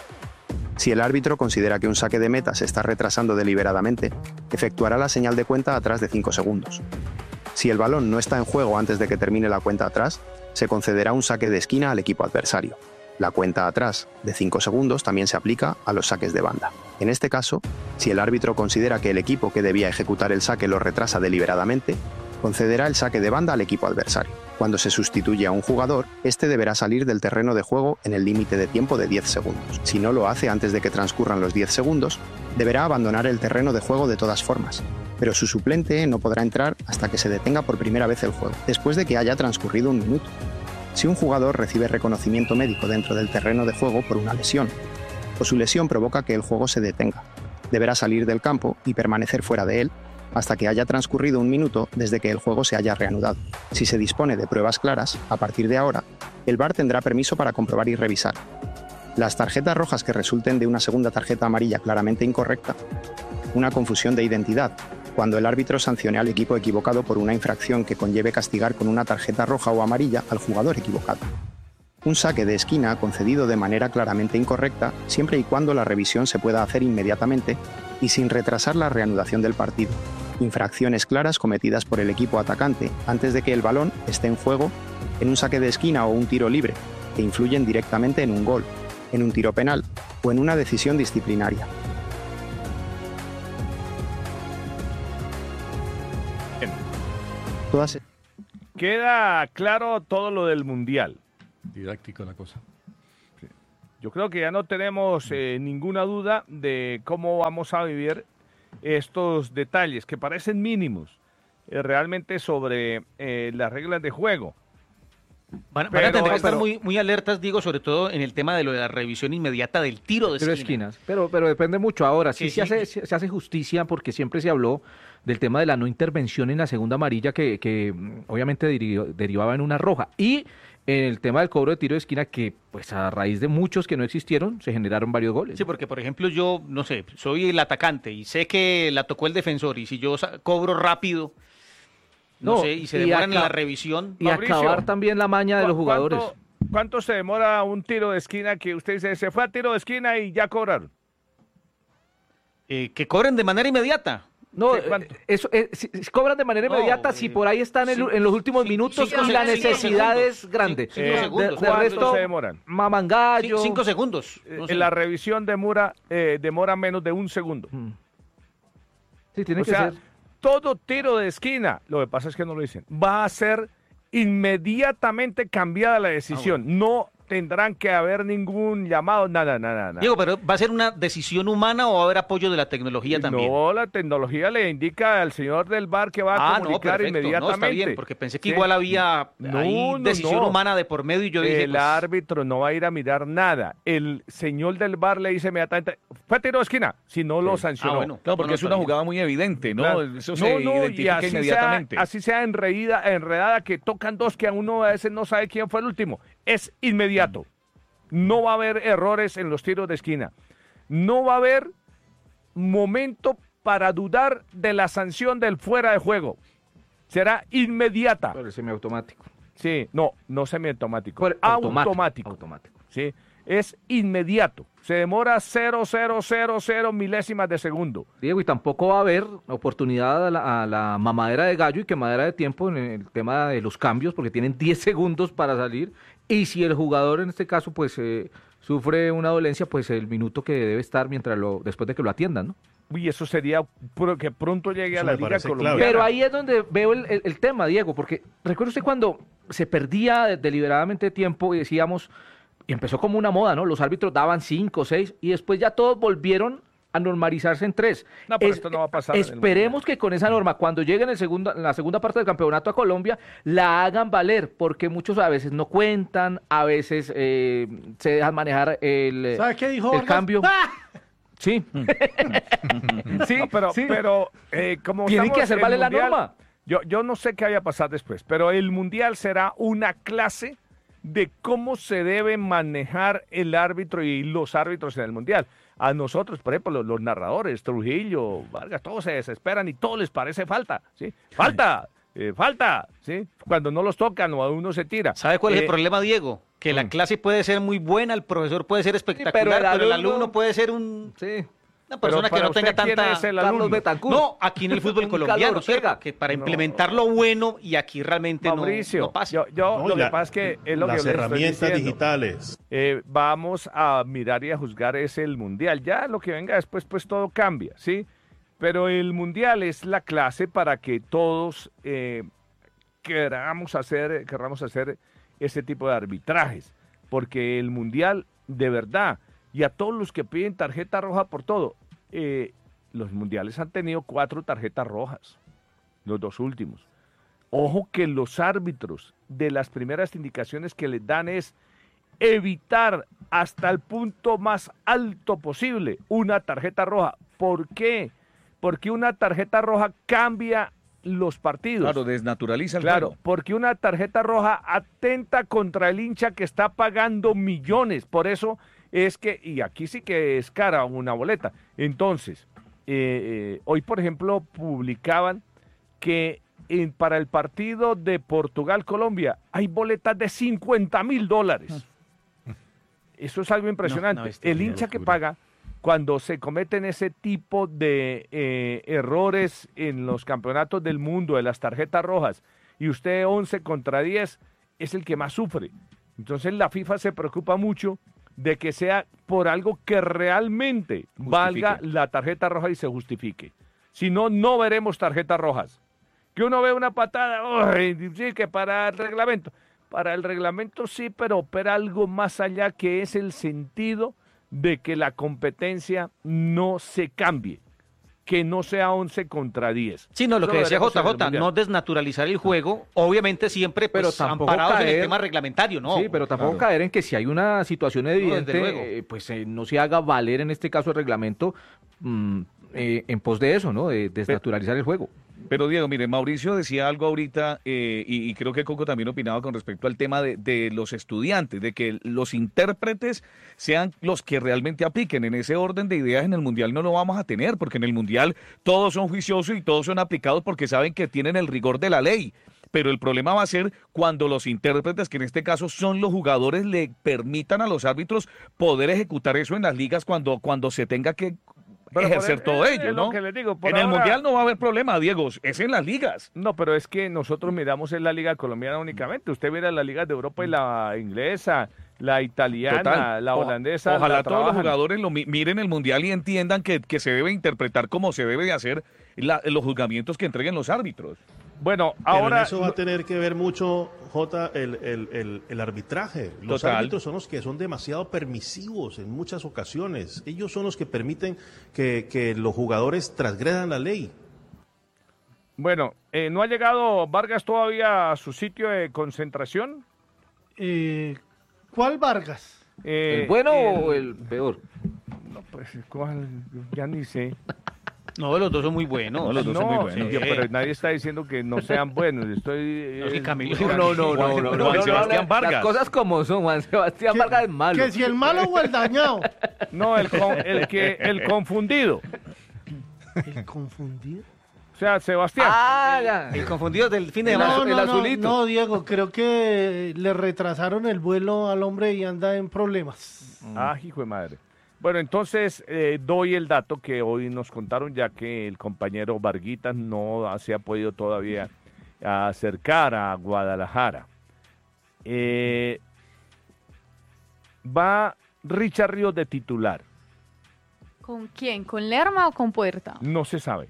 Si el árbitro considera que un saque de meta se está retrasando deliberadamente, efectuará la señal de cuenta atrás de cinco segundos. Si el balón no está en juego antes de que termine la cuenta atrás, se concederá un saque de esquina al equipo adversario. La cuenta atrás de cinco segundos también se aplica a los saques de banda. En este caso, si el árbitro considera que el equipo que debía ejecutar el saque lo retrasa deliberadamente, concederá el saque de banda al equipo adversario. Cuando se sustituye a un jugador, este deberá salir del terreno de juego en el límite de tiempo de diez segundos. Si no lo hace antes de que transcurran los diez segundos, deberá abandonar el terreno de juego de todas formas, pero su suplente no podrá entrar hasta que se detenga por primera vez el juego, después de que haya transcurrido un minuto. Si un jugador recibe reconocimiento médico dentro del terreno de juego por una lesión, o su lesión provoca que el juego se detenga, deberá salir del campo y permanecer fuera de él hasta que haya transcurrido un minuto desde que el juego se haya reanudado. Si se dispone de pruebas claras, a partir de ahora, el V A R tendrá permiso para comprobar y revisar. Las tarjetas rojas que resulten de una segunda tarjeta amarilla claramente incorrecta, una confusión de identidad, cuando el árbitro sancione al equipo equivocado por una infracción que conlleve castigar con una tarjeta roja o amarilla al jugador equivocado. Un saque de esquina concedido de manera claramente incorrecta, siempre y cuando la revisión se pueda hacer inmediatamente y sin retrasar la reanudación del partido. Infracciones claras cometidas por el equipo atacante antes de que el balón esté en juego en un saque de esquina o un tiro libre, que influyen directamente en un gol, en un tiro penal o en una decisión disciplinaria. Todas... Queda claro todo lo del Mundial. Didáctico la cosa. Sí. Yo creo que ya no tenemos eh, ninguna duda de cómo vamos a vivir estos detalles que parecen mínimos eh, realmente sobre eh, las reglas de juego. Van, van a tener que estar muy, muy alertas, Diego, sobre todo en el tema de lo de la revisión inmediata del tiro de Tiro de esquina. esquinas. Pero, pero depende mucho. Ahora, sí, Sí, se, sí. hace, se, se hace justicia porque siempre se habló del tema de la no intervención en la segunda amarilla que, que mm, obviamente deri- derivaba en una roja. Y en el tema del cobro de tiro de esquina que, pues a raíz de muchos que no existieron, se generaron varios goles. Sí, porque por ejemplo yo, no sé, soy el atacante y sé que la tocó el defensor y si yo sa- cobro rápido, no, No, sé, y se y demoran en acá- la revisión. Y acabar también la maña de los ¿Cu- jugadores. ¿Cuánto, cuánto se demora un tiro de esquina que usted dice, se fue a tiro de esquina y ya cobraron? Eh, que cobren de manera inmediata. No, eh, eso eh, si, si cobran de manera No, inmediata si por ahí están en, el- en los últimos minutos cinco y la segundos, cinco necesidad segundos. es grande. Cinco- cinco De- segundos. de ¿Cuánto resto, se demoran? mamangallo. Cin- cinco segundos. Eh, No sé. La revisión demora, eh, demora menos de un segundo. Sí, tiene o que sea, ser. todo tiro de esquina, lo que pasa es que no lo dicen, va a ser inmediatamente cambiada la decisión. No tendrán que haber ningún llamado, nada, nada, nada. Diego, pero ¿va a ser una decisión humana o va a haber apoyo de la tecnología también? No, la tecnología le indica al señor del bar que va a Ah, no, comunicar perfecto. No, inmediatamente. está bien, porque pensé que Sí. igual había No, ahí no, decisión no. humana de por medio y yo dije, El pues, árbitro no va a ir a mirar nada. El señor del bar le dice inmediatamente, fue tiro de esquina, si no lo sancionó. Ah, bueno. Claro, porque es una jugada muy evidente, ¿no? Claro. Eso se No, no, y identifica así inmediatamente. Sea, así sea enredada, enredada, que tocan dos que a uno a veces no sabe quién fue el último. Es inmediato. No va a haber errores en los tiros de esquina. No va a haber momento para dudar de la sanción del fuera de juego. Será inmediata. Pero el semiautomático. Sí, no, no semiautomático. Por- automático, automático. automático. Sí. es inmediato. Se demora cero coma cero cero cero milésimas de segundo. Diego, y tampoco va a haber oportunidad a la, a la mamadera de gallo y quemadera de tiempo en el tema de los cambios, porque tienen diez segundos para salir, y si el jugador en este caso pues eh, sufre una dolencia, pues el minuto que debe estar mientras lo después de que lo atiendan, ¿no? Uy, eso sería pro- que pronto llegue Eso a la me Liga parece Colombiana. clave. Pero ahí es donde veo el, el- el tema, Diego, porque recuerda usted cuando se perdía de- deliberadamente tiempo y decíamos, y empezó como una moda, ¿no? Los árbitros daban cinco, seis, y después ya todos volvieron a normalizarse en tres. No, pero Es- esto no va a pasar en el Esperemos que con esa norma, cuando llegue en, el segundo, en la segunda parte del campeonato a Colombia, la hagan valer, porque muchos a veces no cuentan, a veces eh, se dejan manejar el, ¿Sabe qué dijo el Vargas? cambio. ¡Ah! Sí. Sí, pero, sí. pero eh, como Tienen estamos que hacer en valer la Mundial, norma. Yo, yo no sé qué vaya a pasar después, pero el Mundial será una clase de cómo se debe manejar el árbitro y los árbitros en el Mundial. A nosotros, por ejemplo, los, los narradores, Trujillo, Vargas, todos se desesperan y todo les parece falta, ¿sí? ¡Falta! eh, ¡Falta! ¿Sí? Cuando no los tocan o a uno se tira. ¿Sabe cuál es Eh, el problema, Diego? Que la clase puede ser muy buena, el profesor puede ser espectacular, pero el pero el alumno- alumno puede ser un... Sí. Una persona que para no tenga usted, ¿quién tanta... es el Carlos alumno? Betancourt. No, aquí en el fútbol Un colombiano, Carlos ¿cierto? Ortega. Que para No. implementar lo bueno y aquí realmente no- Mauricio, no, pasa. yo, yo No, lo y que la- pasa es que es lo las que les estoy herramientas diciendo. digitales. Eh, vamos a mirar y a juzgar es el Mundial. Ya lo que venga después, pues todo cambia, ¿sí? Pero el Mundial es la clase para que todos eh, queramos hacer, queramos hacer ese tipo de arbitrajes. Porque el Mundial, de verdad, y a todos los que piden tarjeta roja por todo, eh, los Mundiales han tenido cuatro tarjetas rojas, los dos últimos. Ojo que los árbitros de las primeras indicaciones que les dan es evitar hasta el punto más alto posible una tarjeta roja. ¿Por qué? Porque una tarjeta roja cambia los partidos. Claro, desnaturaliza el Claro, juego. porque una tarjeta roja atenta contra el hincha que está pagando millones. Por eso es que, y aquí sí que es cara una boleta. Entonces, eh, eh, hoy por ejemplo publicaban que en- para el partido de Portugal-Colombia hay boletas de cincuenta mil dólares. Eso es algo impresionante. no, esto es el una hincha que locura. paga cuando se cometen ese tipo de eh, errores en los campeonatos del mundo, de las tarjetas rojas, y usted once contra diez, es el que más sufre. Entonces la FIFA se preocupa mucho de que sea por algo que realmente valga la tarjeta roja y se justifique. Si no, no veremos tarjetas rojas. Que uno ve una patada, ¡ay! Sí, que para el reglamento. Para el reglamento sí, pero opera algo más allá, que es el sentido de que la competencia no se cambie, que no sea once contra diez. Sí, no, lo Eso que decía veremos en el J J, Mundial. no desnaturalizar el juego, obviamente siempre Pero pues, tampoco amparados en el caer- tema reglamentario, ¿no? Sí, pero tampoco Claro. caer en que si hay una situación evidente, desde luego. eh, pues eh, no se haga valer en este caso el reglamento mm, eh, en pos de eso, ¿no? De desnaturalizar el juego. Pero Diego, mire, Mauricio decía algo ahorita eh, y, y creo que Coco también opinaba con respecto al tema de, de los estudiantes, de que los intérpretes sean los que realmente apliquen. En ese orden de ideas en el Mundial no lo vamos a tener, porque en el Mundial todos son juiciosos y todos son aplicados porque saben que tienen el rigor de la ley. Pero el problema va a ser cuando los intérpretes, que en este caso son los jugadores, le permitan a los árbitros poder ejecutar eso en las ligas cuando, cuando se tenga que Pero por ejercer el- todo es ello, lo ¿no? que les digo, por En el ahora- Mundial no va a haber problema, Diego, es en las ligas. No, pero es que nosotros miramos en la liga colombiana únicamente. Usted mira las ligas de Europa y la inglesa, la italiana, Total. la O- holandesa. Ojalá la todos los trabajan. jugadores lo mi- miren el Mundial y entiendan que, que se debe interpretar como se debe de hacer la- los juzgamientos que entreguen los árbitros. Bueno, Pero ahora... en eso va a tener que ver mucho, Jota, el, el, el, el arbitraje. Los Total. árbitros son los que son demasiado permisivos en muchas ocasiones. Ellos son los que permiten que, que los jugadores transgredan la ley. Bueno, eh, ¿no ha llegado Vargas todavía a su sitio de concentración? Eh, ¿Cuál Vargas? Eh, ¿El bueno o el peor? No, pues, ¿cuál? Ya ni sé. No, los dos son muy buenos. No, los dos son muy buenos. yo- pero nadie está diciendo que no sean buenos. Estoy... No, sí, eh, Camilo. No, no, no, no, no, Juan no, Sebastián no, Vargas. Las cosas como son, Juan Sebastián Que- Vargas es malo. Que si el malo o el dañado. No, el, con- el, que, el confundido. ¿El confundido? O sea, Sebastián. Ah, ya. El confundido del fin de semana. No, el no, no, azulito. no, Diego, creo que le retrasaron el vuelo al hombre y anda en problemas. Ah, hijo de madre. Bueno, entonces eh, doy el dato que hoy nos contaron, ya que el compañero Varguitas no se ha podido todavía acercar a Guadalajara. Eh, va Richard Ríos de titular. ¿Con quién? ¿Con Lerma o con Puerta? No se sabe.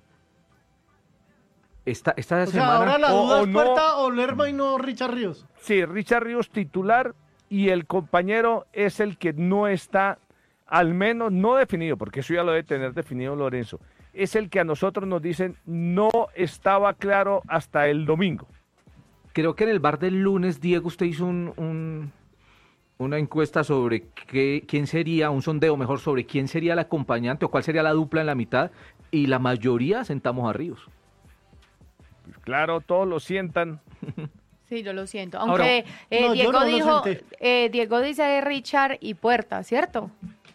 Esta, esta O sea, semana... ahora la o- duda o es no- Puerta o Lerma y no Richard Ríos. Sí, Richard Ríos titular y el compañero es el que no está, al menos no definido, porque eso ya lo debe tener definido Lorenzo. Es el que a nosotros nos dicen no estaba claro hasta el domingo. Creo que en el bar del lunes, Diego, usted hizo un, un- una encuesta sobre qué, quién sería, un sondeo mejor sobre quién sería el acompañante o cuál sería la dupla en la mitad, y la mayoría sentamos a Ríos. Pues claro, todos lo sientan. Sí, yo lo siento. Ahora- Aunque eh, No, yo Diego no lo dijo, senté. eh, Diego dice Richard y Puerta, ¿cierto?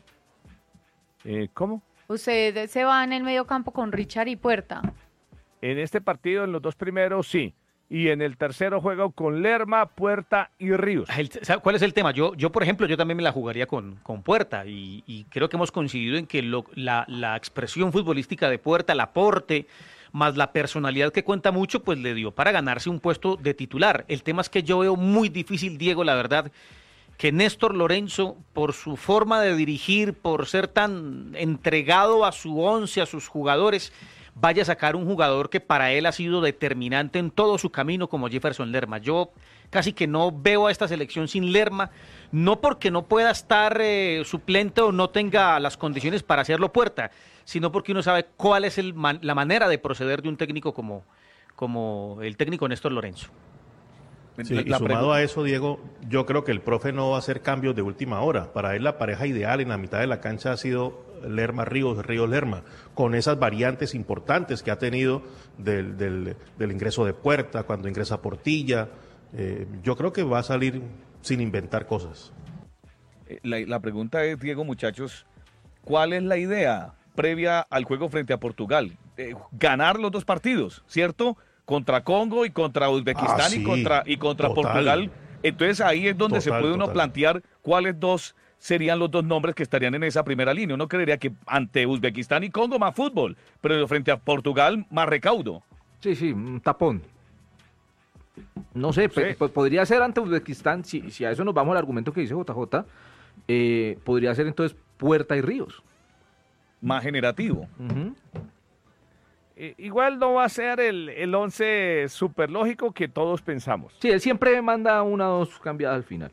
Eh, ¿Cómo? Usted se va en el medio campo con Richard y Puerta. En este partido, en los dos primeros, sí. Y en el tercero juego con Lerma, Puerta y Ríos. El- ¿sabe ¿Cuál es el tema? Yo, yo por ejemplo, yo también me la jugaría con, con Puerta y, y creo que hemos coincidido en que lo- la, la expresión futbolística de Puerta, el aporte, más la personalidad que cuenta mucho, pues le dio para ganarse un puesto de titular. El tema es que yo veo muy difícil, Diego, la verdad, que Néstor Lorenzo, por su forma de dirigir, por ser tan entregado a su once, a sus jugadores, vaya a sacar un jugador que para él ha sido determinante en todo su camino como Jefferson Lerma. Yo casi que no veo a esta selección sin Lerma, no porque no pueda estar eh, suplente o no tenga las condiciones para hacerlo Puerta, sino porque uno sabe cuál es el man- la manera de proceder de un técnico como, como el técnico Néstor Lorenzo. Sí, La- y la sumado pregu- a eso, Diego, yo creo que el profe no va a hacer cambios de última hora. Para él la pareja ideal en la mitad de la cancha ha sido Lerma Ríos, Ríos Lerma, con esas variantes importantes que ha tenido del, del- del ingreso de Puerta, cuando ingresa Portilla. Eh, yo creo que va a salir sin inventar cosas. Eh, La, la pregunta es, Diego, muchachos, ¿cuál es la idea previa al juego frente a Portugal? Eh, ganar los dos partidos, ¿cierto? Contra Congo y contra Uzbekistán Ah, y sí, contra, y contra total. Portugal. Entonces ahí es donde se Total, puede uno total. plantear cuáles dos serían los dos nombres que estarían en esa primera línea. Uno creería que ante Uzbekistán y Congo más fútbol, pero frente a Portugal más recaudo. Sí, sí, un tapón. No sé, pe- Sí. po- podría ser ante Uzbekistán, si, si a eso nos vamos al argumento que dice J J, eh, podría ser entonces Puerta y Ríos. Más generativo. Ujú. Eh, igual no va a ser el, el once super lógico que todos pensamos. Sí, él siempre manda una o dos cambiadas al final.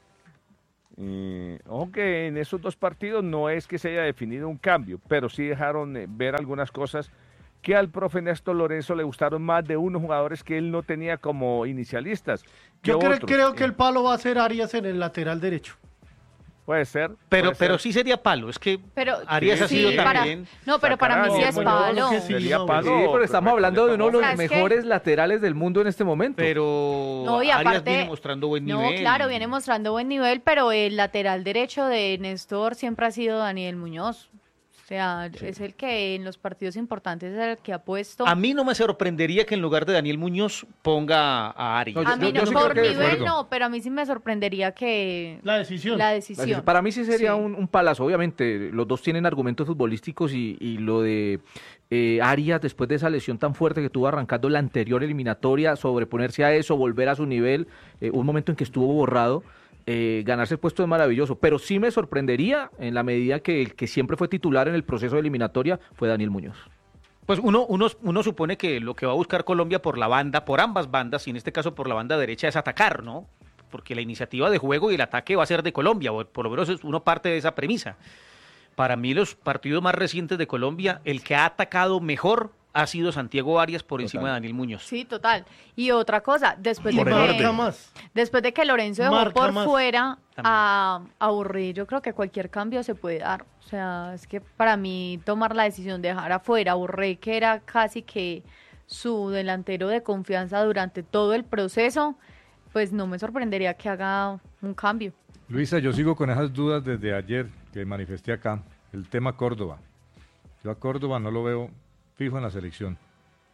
Eh, ojo que en esos dos partidos no es que se haya definido un cambio, pero sí dejaron eh, ver algunas cosas que al profe Néstor Lorenzo le gustaron más de unos jugadores que él no tenía como inicialistas. que Yo cre- otros. creo que el palo va a ser Arias en el lateral derecho. Puede ser. Pero, puede pero ser. sí sería palo, es que Pero, Arias ha sí, sido para- también... no, pero para mí sí es palo. Sería no, palo. Sí, pero estamos hablando de uno de los O sea, es que- mejores laterales del mundo en este momento. Pero No, y Arias aparte- viene mostrando buen No, nivel. claro, viene mostrando buen nivel, pero el lateral derecho de Néstor siempre ha sido Daniel Muñoz. O sea, es el que en los partidos importantes es el que ha puesto. A mí no me sorprendería que en lugar de Daniel Muñoz ponga a Arias. A mí yo no, sí por creo que de nivel acuerdo. no, pero a mí sí me sorprendería que La decisión. la decisión. Para mí sí sería Sí. Un, un palazo, obviamente. Los dos tienen argumentos futbolísticos y, y lo de eh, Arias, después de esa lesión tan fuerte que tuvo arrancando la anterior eliminatoria, sobreponerse a eso, volver a su nivel, eh, un momento en que estuvo borrado, eh, ganarse el puesto es maravilloso. Pero sí me sorprendería en la medida que el que siempre fue titular en el proceso de eliminatoria fue Daniel Muñoz. Pues uno, uno, uno supone que lo que va a buscar Colombia por la banda, por ambas bandas, y en este caso por la banda derecha, es atacar, ¿no? Porque la iniciativa de juego y el ataque va a ser de Colombia, o por lo menos es- uno parte de esa premisa. Para mí los partidos más recientes de Colombia, el que ha atacado mejor ha sido Santiago Arias por encima de Daniel Muñoz. Sí, total. Y otra cosa, después Y de marca que más. después de que Lorenzo dejó Marca por más. fuera a aburrir, yo creo que cualquier cambio se puede dar. O sea, es que para mí tomar la decisión de dejar afuera a Borré, que era casi que su delantero de confianza durante todo el proceso, pues no me sorprendería que haga un cambio. Luisa, yo sigo con esas dudas desde ayer que manifesté acá, el tema Córdoba. Yo a Córdoba no lo veo fijo en la selección.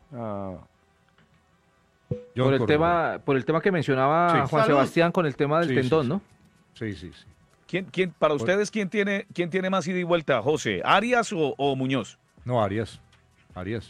Ah. Por el, tema, por el tema que mencionaba Sí. Juan Salud. Sebastián con el tema del Sí, tendón, sí, sí. ¿no? Sí, sí, sí. ¿Quién, quién, para ustedes, ¿quién tiene, quién tiene más ida y vuelta, José? ¿Arias o, o Muñoz? No, Arias. Arias.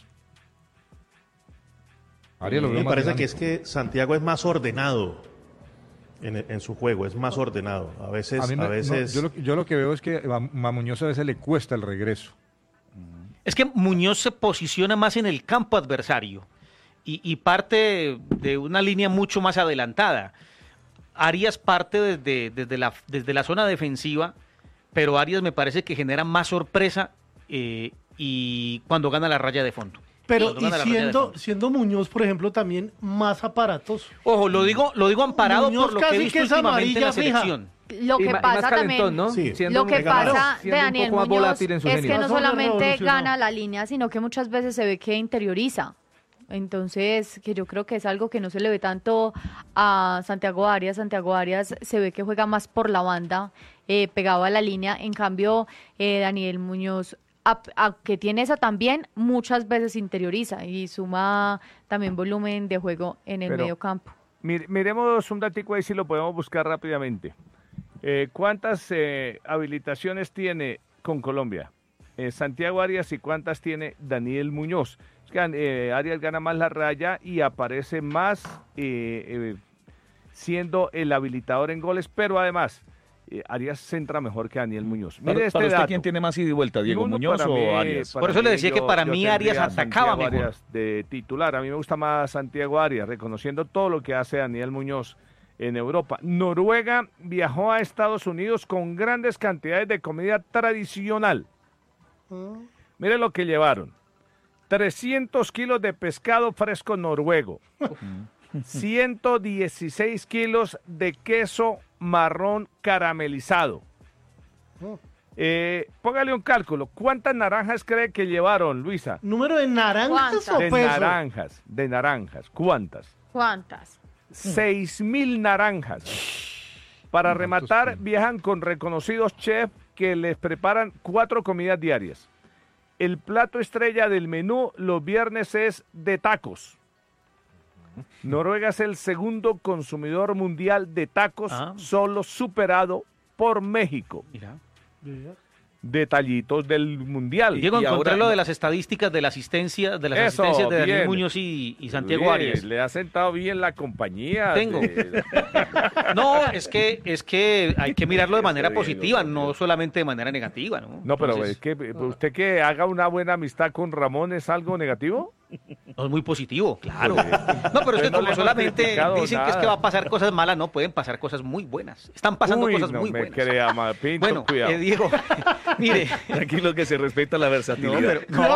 Arias lo Me veo más parece que dinámico. es que Santiago es más ordenado en, en su juego, es más ordenado. A veces, A mí me- a no, veces. yo, lo, yo lo que veo es que a, a Muñoz a veces le cuesta el regreso. Es que Muñoz se posiciona más en el campo adversario y, y parte de una línea mucho más adelantada. Arias parte desde, desde, la, desde la zona defensiva, pero Arias me parece que genera más sorpresa eh, y cuando gana la raya de fondo. Pero Cuando y gana la raya de siendo, fondo. siendo Muñoz, por ejemplo, también más aparatos. Ojo, lo digo, lo digo amparado Muñoz por lo que he casi visto que es últimamente en la amarilla fija. selección. Lo Y que ma- y pasa más calentón, también, ¿no? Sí. Siendo lo que un- claro, pasa de siendo un Daniel poco más Muñoz volátil en es su que genial. no Más hombre solamente revolucionado. gana la línea, sino que muchas veces se ve que interioriza. Entonces, que yo creo que es algo que no se le ve tanto a Santiago Arias. Santiago Arias se ve que juega más por la banda, eh, pegado a la línea. En cambio, eh, Daniel Muñoz, a- a- que tiene esa también, muchas veces interioriza y suma también volumen de juego en el Pero- medio campo. Mir- miremos un datico ahí si lo podemos buscar rápidamente. Eh, ¿Cuántas eh, habilitaciones tiene con Colombia eh, Santiago Arias y cuántas tiene Daniel Muñoz? Es que eh, Arias gana más la raya y aparece más eh, eh, siendo el habilitador en goles, pero además eh, Arias centra mejor que Daniel Muñoz. Mire Para, este para usted, dato. ¿quién tiene más ida y vuelta, Diego Uno Muñoz para o mí- Arias? para Por eso le mí decía que yo- para yo mí tendría Arias a atacaba Santiago mejor. Arias de titular. A mí me gusta más Santiago Arias, reconociendo todo lo que hace Daniel Muñoz en Europa. Noruega viajó a Estados Unidos con grandes cantidades de comida tradicional. Mire lo que llevaron. trescientos kilos de pescado fresco noruego. ciento dieciséis kilos de queso marrón caramelizado. Eh, póngale un cálculo. ¿Cuántas naranjas cree que llevaron, Luisa? ¿Número de naranjas o De peso? naranjas, de naranjas. ¿Cuántas? ¿Cuántas? Seis mil naranjas. Para rematar, viajan con reconocidos chefs que les preparan cuatro comidas diarias. El plato estrella del menú los viernes es de tacos. Noruega es el segundo consumidor mundial de tacos, Ah. solo superado por México. Mira. Detallitos del mundial. Diego, Y encontré ahora- lo de las estadísticas de la asistencia, de las Eso, asistencias de Daniel bien. Muñoz y, y Santiago Bien, Arias. Le ha sentado bien la compañía. Tengo. de- No, es que es que hay que mirarlo de manera positiva, no solamente de manera negativa, ¿no? No, pero Entonces, es que usted que haga una buena amistad con Ramón es algo negativo. no, es muy positivo, claro. No, pero es que Usted no le como hemos solamente criticado dicen que es que nada. va a pasar cosas malas, no, pueden pasar cosas muy buenas. Están pasando Uy, cosas no muy me buenas. crea, ma, Pinto, Bueno, cuidado. eh, Diego, mire, Tranquilo que se respeta la versatilidad. No, pero-